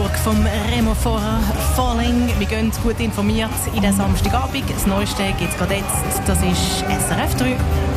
Hamburg vom Remo Forer Falling. Wir gehen gut informiert in den Samstagabend. Das Neueste gibt es gerade jetzt. Das ist SRF 3.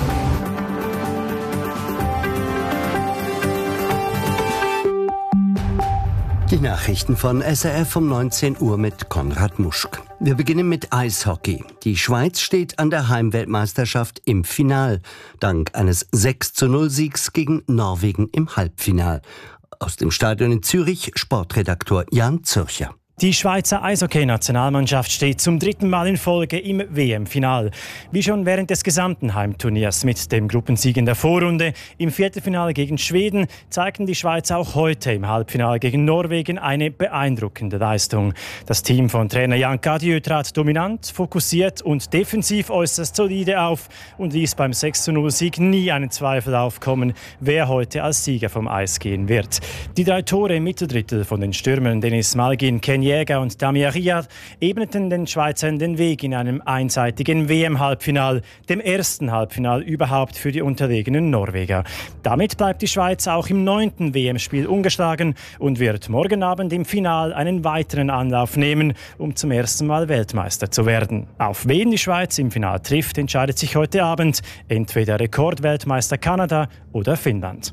Die Nachrichten von SRF um 19 Uhr mit Konrad Muschk. Wir beginnen mit Eishockey. Die Schweiz steht an der Heimweltmeisterschaft im Final, dank eines 6:0-Siegs gegen Norwegen im Halbfinal. Aus dem Stadion in Zürich, Sportredaktor Jan Zürcher. Die Schweizer Eishockey-Nationalmannschaft steht zum 3. Mal in Folge im WM-Final. Wie schon während des gesamten Heimturniers mit dem Gruppensieg in der Vorrunde im Viertelfinale gegen Schweden zeigten die Schweizer auch heute im Halbfinale gegen Norwegen eine beeindruckende Leistung. Das Team von Trainer Jan Cadieux trat dominant, fokussiert und defensiv äußerst solide auf und ließ beim 6:0-Sieg nie einen Zweifel aufkommen, wer heute als Sieger vom Eis gehen wird. Die 3 Tore im Mitteldrittel von den Stürmern Denis Malgin, Ken Jäger und Damir Riyad ebneten den Schweizern den Weg in einem einseitigen WM-Halbfinal, dem ersten Halbfinal überhaupt für die unterlegenen Norweger. Damit bleibt die Schweiz auch im 9. WM-Spiel ungeschlagen und wird morgen Abend im Final einen weiteren Anlauf nehmen, um zum ersten Mal Weltmeister zu werden. Auf wen die Schweiz im Final trifft, entscheidet sich heute Abend entweder Rekordweltmeister Kanada oder Finnland.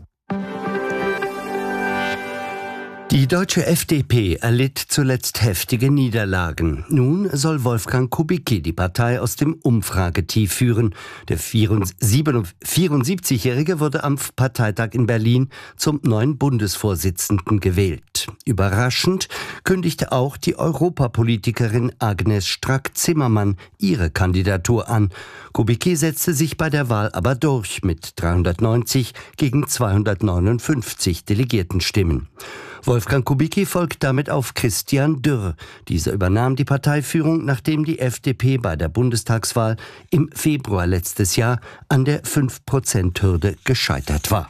Die deutsche FDP erlitt zuletzt heftige Niederlagen. Nun soll Wolfgang Kubicki die Partei aus dem Umfragetief führen. Der 74-Jährige wurde am Parteitag in Berlin zum neuen Bundesvorsitzenden gewählt. Überraschend kündigte auch die Europapolitikerin Agnes Strack-Zimmermann ihre Kandidatur an. Kubicki setzte sich bei der Wahl aber durch mit 390 gegen 259 Delegiertenstimmen. Wolfgang Kubicki folgt damit auf Christian Dürr. Dieser übernahm die Parteiführung, nachdem die FDP bei der Bundestagswahl im Februar letztes Jahr an der 5%-Hürde gescheitert war.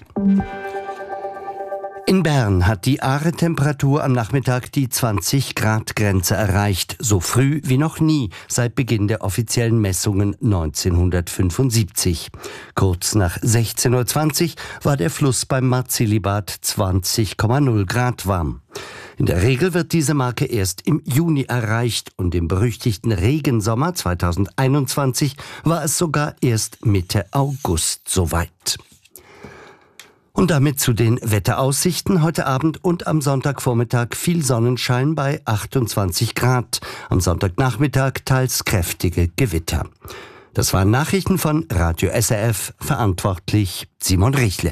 In Bern hat die Aare-Temperatur am Nachmittag die 20-Grad-Grenze erreicht, so früh wie noch nie seit Beginn der offiziellen Messungen 1975. Kurz nach 16:20 Uhr war der Fluss beim Marzilibat 20,0 Grad warm. In der Regel wird diese Marke erst im Juni erreicht und im berüchtigten Regensommer 2021 war es sogar erst Mitte August soweit. Und damit zu den Wetteraussichten. Heute Abend und am Sonntagvormittag viel Sonnenschein bei 28 Grad. Am Sonntagnachmittag teils kräftige Gewitter. Das waren Nachrichten von Radio SRF, verantwortlich Simon Richle.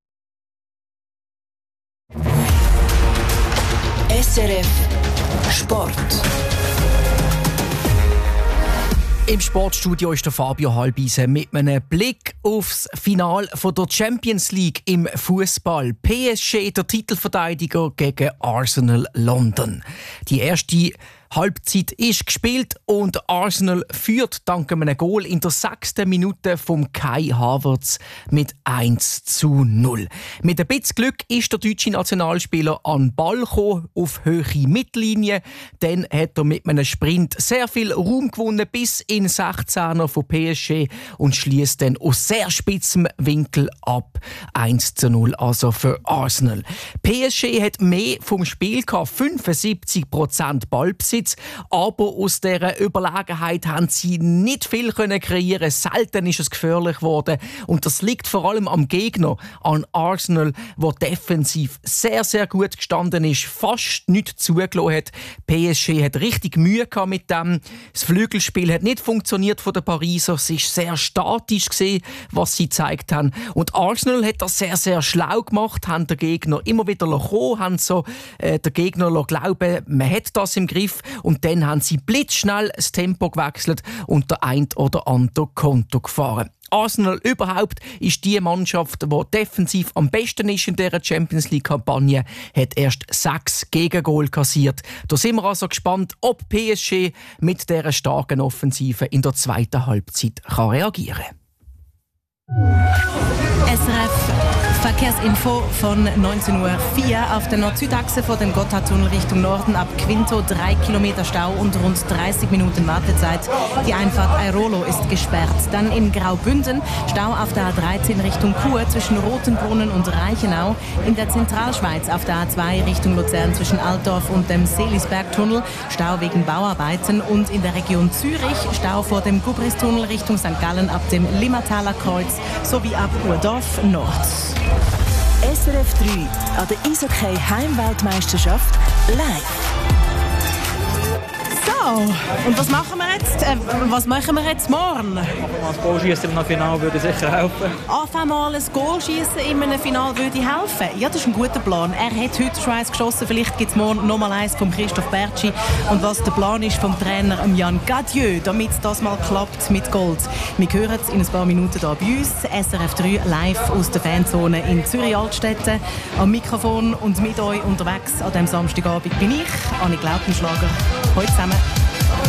SRF Sport. Im Sportstudio ist der Fabio Halbise mit einem Blick aufs Finale der Champions League im Fußball. PSG, der Titelverteidiger gegen Arsenal London. Die erste Halbzeit ist gespielt und Arsenal führt dank einem Goal in der 6. Minute vom Kai Havertz mit 1:0. Mit ein bisschen Glück ist der deutsche Nationalspieler an den Ball gekommen, auf höhere Mittellinie. Dann hat er mit einem Sprint sehr viel Raum gewonnen bis in 16er von PSG und schließt dann aus sehr spitzem Winkel ab. 1:0 also für Arsenal. PSG hat mehr vom Spiel gehabt, 75% Ballbesitz. Aber aus dieser Überlegenheit haben sie nicht viel kreieren. Selten ist es gefährlich geworden. Und das liegt vor allem am Gegner, an Arsenal, der defensiv sehr, sehr gut gestanden ist, fast nichts zugelassen hat. PSG hat richtig Mühe gehabt mit dem. Das Flügelspiel hat nicht funktioniert von den Pariser. Es war sehr statisch gewesen, was sie gezeigt haben. Und Arsenal hat das sehr, sehr schlau gemacht, haben den Gegner immer wieder kommen, haben so den Gegner glauben, man hat das im Griff. Und dann haben sie blitzschnell das Tempo gewechselt und der ein oder andere Konto gefahren. Arsenal überhaupt ist die Mannschaft, die defensiv am besten ist in dieser Champions League-Kampagne, hat erst 6 Gegengol kassiert. Da sind wir also gespannt, ob PSG mit dieser starken Offensive in der zweiten Halbzeit reagieren kann. SRF Verkehrsinfo von 19.04 Uhr. Auf der Nord-Süd-Achse vor dem Gotthardtunnel Richtung Norden ab Quinto 3 Kilometer Stau und rund 30 Minuten Wartezeit. Die Einfahrt Airolo ist gesperrt. Dann in Graubünden Stau auf der A13 Richtung Chur zwischen Rotenbrunnen und Reichenau. In der Zentralschweiz auf der A2 Richtung Luzern zwischen Altdorf und dem Seelisbergtunnel Stau wegen Bauarbeiten. Und in der Region Zürich Stau vor dem Gubristunnel Richtung St. Gallen ab dem Limmertaler Kreuz sowie ab Urdorf Nord. SRF 3 an der Eishockey Heimweltmeisterschaft live. So, und was machen wir jetzt? Was machen wir jetzt morgen? Das Goalschießen im Finale würde sicher helfen. Einfach mal ein Goalschießen in einem Finale würde helfen. Ja, das ist ein guter Plan. Er hat heute schon eins geschossen. Vielleicht gibt es morgen noch mal eins von Christoph Bertschi. Und was der Plan ist vom Trainer Jan Gadieu, damit das mal klappt mit Gold. Wir hören es in ein paar Minuten hier bei uns. SRF 3 live aus der Fanzone in Zürich-Altstetten. Am Mikrofon und mit euch unterwegs an diesem Samstagabend bin ich, Annik Lautenschlager. Heute zusammen.